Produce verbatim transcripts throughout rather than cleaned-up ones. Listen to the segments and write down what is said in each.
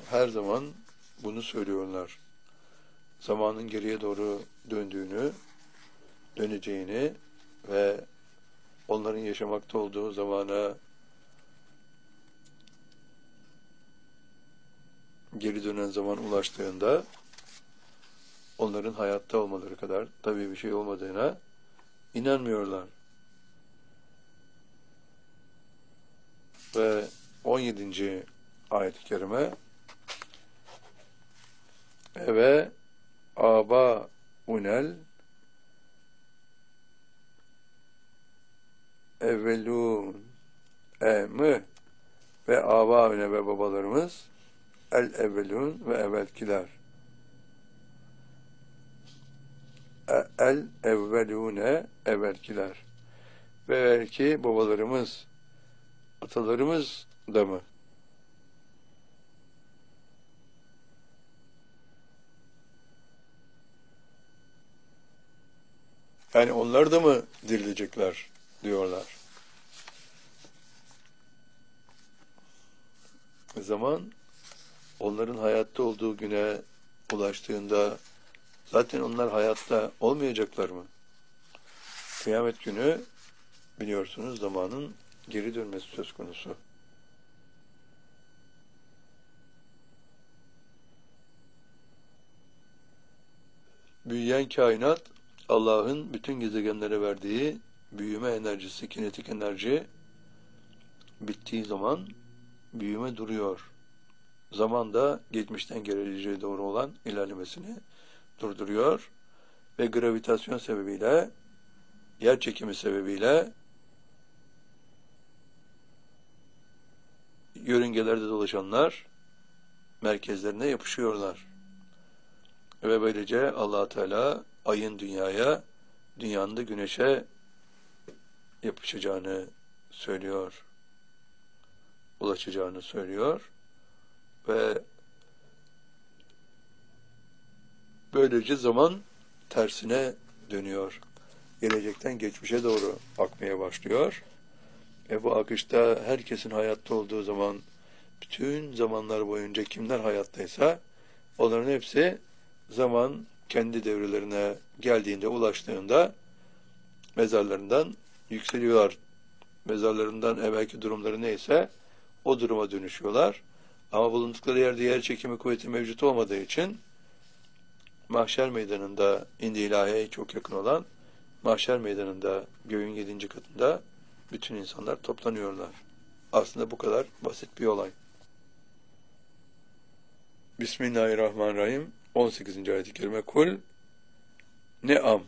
her zaman bunu söylüyorlar. Zamanın geriye doğru döndüğünü, döneceğini ve onların yaşamakta olduğu zamana geri dönen zaman ulaştığında onların hayatta olmaları kadar tabii bir şey olmadığına inanmıyorlar. Ve on yedinci ayet-i kerime ve aba unel evvelun emü ve aba une ve babalarımız el evvelun ve evvelkiler el evvelune evvelkiler ve belki babalarımız, atalarımız da mı? Yani onlar da mı dirilecekler diyorlar. O zaman onların hayatta olduğu güne ulaştığında zaten onlar hayatta olmayacaklar mı? Kıyamet günü biliyorsunuz zamanın geri dönmesi söz konusu. Büyüyen kainat Allah'ın bütün gezegenlere verdiği büyüme enerjisi, kinetik enerji bittiği zaman büyüme duruyor. Zaman da geçmişten geleceğe doğru olan ilerlemesini durduruyor ve gravitasyon sebebiyle, yer çekimi sebebiyle yörüngelerde dolaşanlar merkezlerine yapışıyorlar. Ve böylece Allah Teala ayın dünyaya, dünyanın da güneşe yapışacağını söylüyor. Ulaşacağını söylüyor. Ve böylece zaman tersine dönüyor. Gelecekten geçmişe doğru akmaya başlıyor. Ve bu akışta herkesin hayatta olduğu zaman, bütün zamanlar boyunca kimler hayattaysa onların hepsi zaman kendi devrelerine geldiğinde, ulaştığında mezarlarından yükseliyorlar. Mezarlarından evvelki durumları neyse o duruma dönüşüyorlar. Ama bulundukları yerde yer çekimi kuvveti mevcut olmadığı için mahşer meydanında, indi ilahiye çok yakın olan mahşer meydanında, göğün yedinci katında bütün insanlar toplanıyorlar. Aslında bu kadar basit bir olay. Bismillahirrahmanirrahim. on sekizinci ayet-i kerime kul ne'am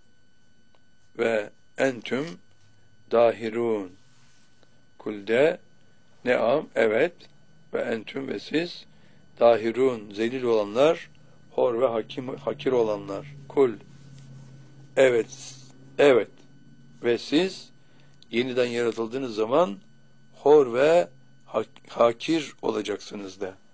ve entüm dahirun. Kulde ne'am evet ve entüm ve siz dahirun zelil olanlar, hor ve hakim, hakir olanlar. Kul evet evet ve siz yeniden yaratıldığınız zaman hor ve hakir olacaksınız de.